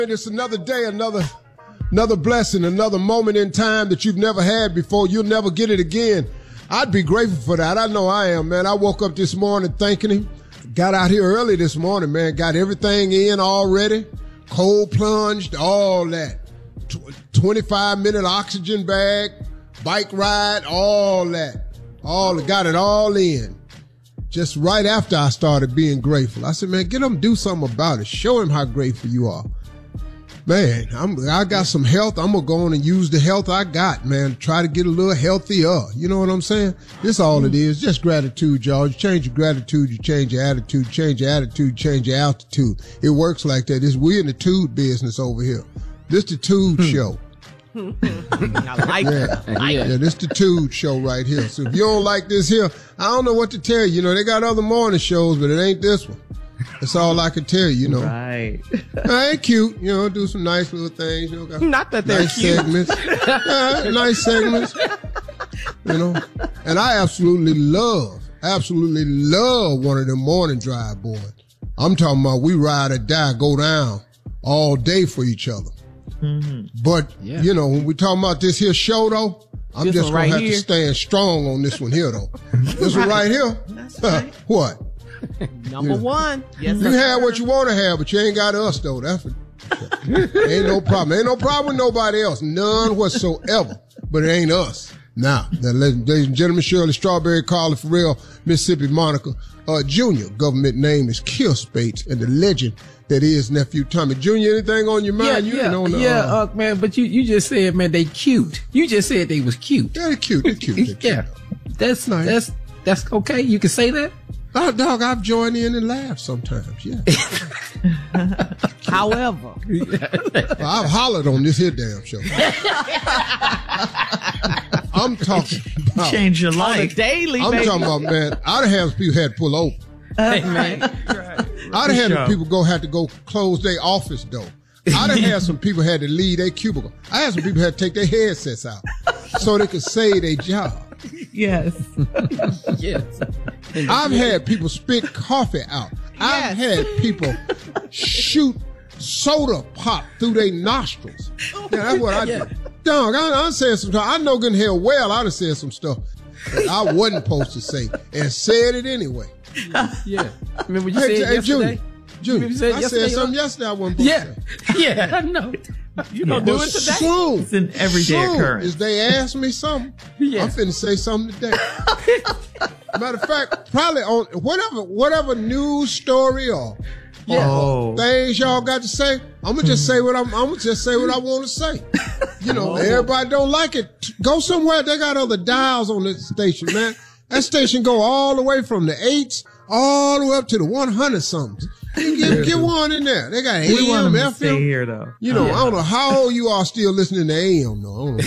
It's another day, another blessing, another moment in time that you've never had before. You'll never get it again. I'd be grateful for that. I know I am, man. I woke up this morning thanking him. Got out here early this morning, man. Got everything in already. Cold plunged, all that. 25-minute oxygen bag, bike ride, all that. Got it all in. Just right after I started being grateful. I said, man, get him do something about it. Show him how grateful you are. Man, I got some health. I'm going to go on and use the health I got, man. Try to get a little healthier. You know what I'm saying? This all it is. Just gratitude, y'all. You change your gratitude, you change your attitude, change your attitude, change your altitude. It works like that. We're in the tude business over here. This the tude show. I like that. Yeah, this the tude show right here. So if you don't like this here, I don't know what to tell you. You know, they got other morning shows, but it ain't this one. That's all I can tell you, Right. Ain't cute, do some nice little things, got Not that they're nice cute. segments. Nice segments. And I absolutely love one of them morning drive boys. I'm talking about we ride or die, go down all day for each other. Mm-hmm. But, when we talking about this here show, though, I'm this just going to have to stand strong on this one here, though. This one right here? That's right. What? Number one. Yes, you have what you want to have, but you ain't got us, though. That's what, ain't no problem. Ain't no problem with nobody else. None whatsoever. But it ain't us. Now, ladies and gentlemen, Shirley Strawberry, Carla Farrell, Mississippi Monica, Junior. Government name is Kill Spates, and the legend that is Nephew Tommy. Junior, anything on your mind? Man, but you just said, man, they cute. You just said they was cute. Yeah, they're cute. They're cute. Yeah. That's nice. That's okay. You can say that? Dog, I've joined in and laughed sometimes, yeah. However. I've hollered on this here damn show. I'm talking about. Change your life. On a daily basis. I'm talking about, man, I'd have had people had to pull over. Hey, man. I'd have had people had to go close their office door. I'd have had some people had to leave their cubicle. I had some people had to take their headsets out so they could save their job. Yes. Yes. I've had people spit coffee out. I've had people shoot soda pop through their nostrils. Yeah, that's what I do. Dog, I said some stuff. I know good and hell well I done said some stuff that I wasn't supposed to say and said it anyway. Yeah. Remember you said yesterday? Junior, I said something yesterday I wasn't supposed to say. Yeah, I know. You don't do it today? Soon, it's an everyday occurrence. As they ask me something, I'm finna say something today. Matter of fact, probably on whatever news story or things y'all got to say, I'm gonna just say what I want to say. Everybody don't like it. Go somewhere. They got other dials on this station, man. That station go all the way from the 8s all the way up to the 100 somethings. Get one in there. They got AM, we want them FM. to stay here, though. I don't know how old you are still listening to AM, though. I don't know.